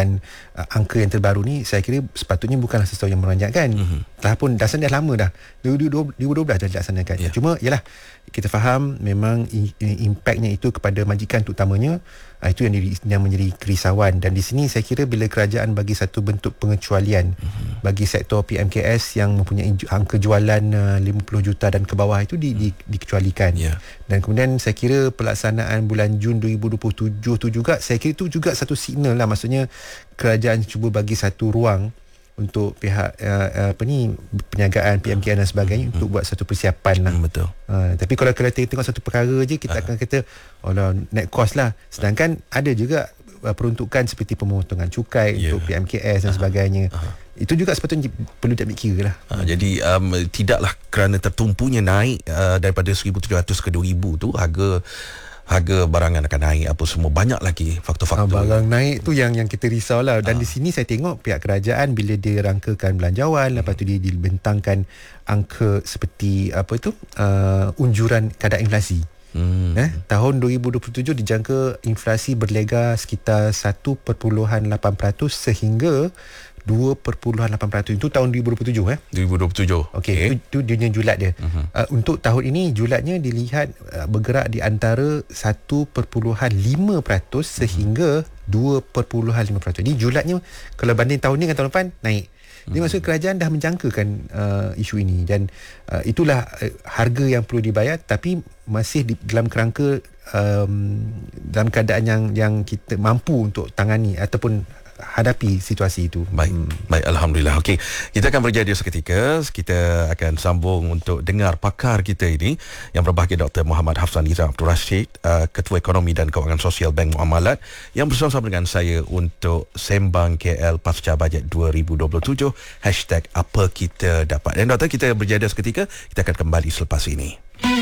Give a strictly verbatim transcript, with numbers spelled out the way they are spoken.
dengan uh, angka yang terbaru ni, saya kira sepatutnya bukanlah sesuatu yang meranjakkan. Mm-hmm. Telah pun dah dah lama dah. dua ribu dua belas dah dilaksanakan. Yeah. Cuma yalah, kita faham memang impaknya itu kepada majikan terutamanya, itu yang, diri, yang menjadi kerisauan. Dan di sini saya kira bila kerajaan bagi satu bentuk pengecualian mm-hmm. bagi sektor P M K S yang mempunyai angka jualan uh, lima puluh juta dan ke bawah itu di, di, dikecualikan. Yeah. Dan kemudian saya kira pelaksanaan bulan Jun dua ribu dua puluh tujuh tu juga, saya kira itu juga satu signal lah. Maksudnya kerajaan cuba bagi satu ruang untuk pihak uh, apa ni perniagaan P M K S dan sebagainya hmm. untuk buat satu persiapan lah. Hmm, betul. Uh, tapi kalau kalau kita tengok satu perkara je, kita uh. akan kata oh lah, net cost lah. Sedangkan uh. ada juga uh, peruntukan seperti pemotongan cukai yeah. untuk P M K S dan uh. sebagainya. Uh. Itu juga sepatutnya perlu diambil kira lah. Uh, jadi um, tidaklah kerana tertumpunya naik uh, daripada seribu tujuh ratus ke dua ribu tu, harga harga barangan akan naik apa semua, banyak lagi faktor-faktor. Ha, barang naik tu yang yang kita risau lah. Dan ha. di sini saya tengok pihak kerajaan bila dia rangkakan belanjawan, hmm. lepas tu dia dibentangkan angka seperti apa tu uh, unjuran kadar inflasi. Hmm. Eh, tahun dua ribu dua puluh tujuh dijangka inflasi berlega sekitar satu perpuluhan lapan peratus sehingga dua perpuluhan lapan peratus. Itu tahun dua ribu dua puluh tujuh eh. dua ribu dua puluh tujuh. Okey, okay. itu, itu dia julat dia. Uh-huh. Uh, untuk tahun ini julatnya dilihat uh, bergerak di antara satu perpuluhan lima peratus sehingga dua perpuluhan lima peratus. Jadi julatnya kalau banding tahun ni dengan tahun depan naik. Jadi hmm. maksud kerajaan dah menjangkakan uh, isu ini dan uh, itulah uh, harga yang perlu dibayar, tapi masih di dalam kerangka um, dalam keadaan yang yang kita mampu untuk tangani ataupun hadapi situasi itu. Baik, hmm. baik, alhamdulillah. Okey, kita akan berjaya seketika. Kita akan sambung untuk dengar pakar kita ini yang berbahagia, Doktor Muhammad Hafsan Nizam Abdul Rashid, uh, Ketua Ekonomi dan Kewangan Sosial Bank Muamalat, yang bersama-sama dengan saya untuk Sembang K L Pasca Bajet dua ribu dua puluh tujuh hashtag apa kita dapat. Dan Doktor, kita berjaya seketika. Kita akan kembali selepas ini.